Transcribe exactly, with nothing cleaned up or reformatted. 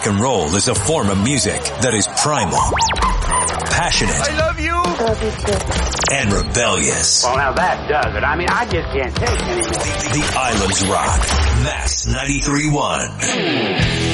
Rock and roll is a form of music that is primal, passionate, I love you, and rebellious. Well, now that does it. I mean, I just can't take it anymore. The, the Islands Rock. Mass ninety-three point one.